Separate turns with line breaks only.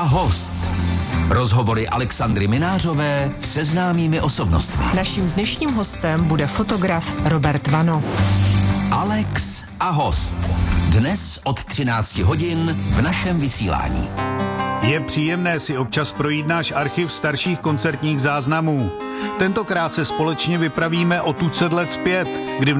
host. Rozhovory Alexandry Minářové se známými osobnostmi.
Naším dnešním hostem bude fotograf Robert Vano.
Alex a host. Dnes od 13 hodin v našem vysílání.
Je příjemné si občas projít náš archiv starších koncertních záznamů. Tentokrát se společně vypravíme o tucet let zpět, kdy v